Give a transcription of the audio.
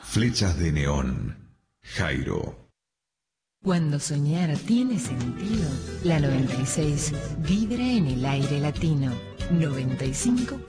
Flechas de neón. Jairo. Cuando soñar tiene sentido, la 96 vibra en el aire latino. 95.1